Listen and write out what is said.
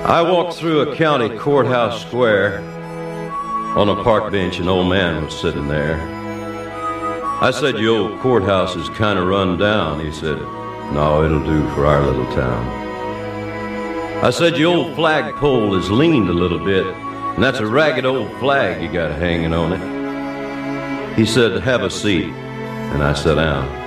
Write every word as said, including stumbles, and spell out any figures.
I walked through a county courthouse square. On a park bench, an old man was sitting there. I said, "Your old courthouse is kind of run down." He said, "No, it'll do for our little town." I said, "Your old flagpole has leaned a little bit, and that's a ragged old flag you got hanging on it." He said, "Have a seat," and I sat down.